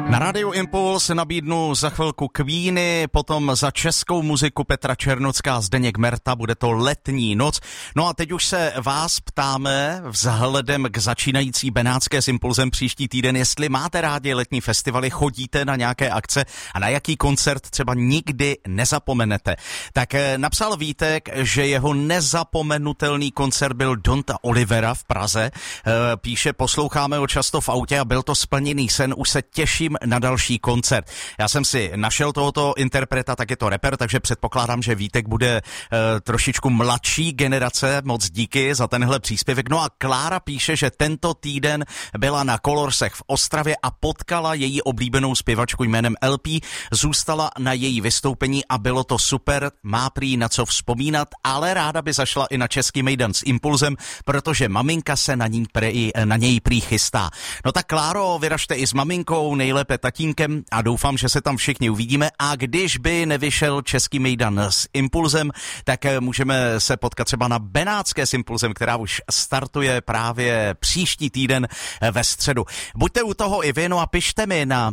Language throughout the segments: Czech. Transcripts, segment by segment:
Na rádiu Impuls nabídnu za chvilku Queeny, potom za českou muziku Petra Černocká, Zdeněk Merta, bude to Letní noc. No a teď už se vás ptáme vzhledem k začínající Benátské s Impulzem příští týden, jestli máte rádi letní festivaly, chodíte na nějaké akce a na jaký koncert třeba nikdy nezapomenete. Tak napsal Vítek, že jeho nezapomenutelný koncert byl Donta Olivera v Praze. Píše, posloucháme ho často v autě a byl to splněný sen, už se těším na další koncert. Já jsem si našel tohoto interpreta, tak je to rapper, takže předpokládám, že Vítek bude trošičku mladší generace, moc díky za tenhle příspěvek. No a Klára píše, že tento týden byla na Colorsech v Ostravě a potkala její oblíbenou zpěvačku jménem LP, zůstala na její vystoupení a bylo to super, má prý na co vzpomínat, ale ráda by zašla i na Český mejdan s Impulzem, protože maminka se na něj prý chystá. No tak Kláro, vyražte i s maminkou, nejlépe tatínkem a doufám, že se tam všichni uvidíme, a když by nevyšel Český mejdan s Impulzem, tak můžeme se potkat třeba na Benátské s Impulzem, která už startuje právě příští týden ve středu. Buďte u toho i vy, no a pište mi na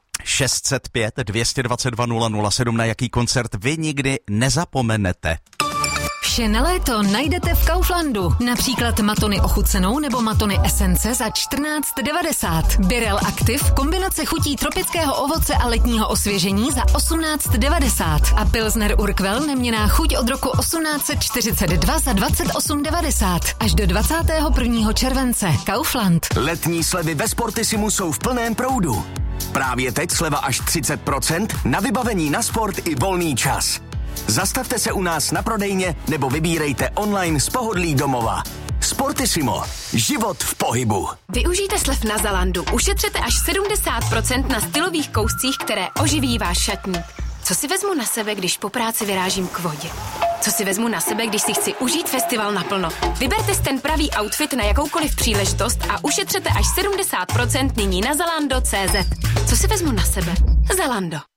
605 222 007, na jaký koncert vy nikdy nezapomenete. Vše na léto najdete v Kauflandu. Například matony ochucenou nebo matony esence za 14,90. Birel Active, kombinace chutí tropického ovoce a letního osvěžení za 18,90. A Pilsner Urquell, neměnná chuť od roku 1842 za 28,90. Až do 21. července. Kaufland. Letní slevy ve Sportissimu jsou v plném proudu. Právě teď sleva až 30% na vybavení na sport i volný čas. Zastavte se u nás na prodejně nebo vybírejte online z pohodlí domova. Sportissimo. Život v pohybu. Využijte slev na Zalandu. Ušetřete až 70% na stylových kouscích, které oživí váš šatník. Co si vezmu na sebe, když po práci vyrážím k vodě? Co si vezmu na sebe, když si chci užít festival naplno? Vyberte si ten pravý outfit na jakoukoliv příležitost a ušetřete až 70% nyní na zalando.cz. Co si vezmu na sebe? Zalando.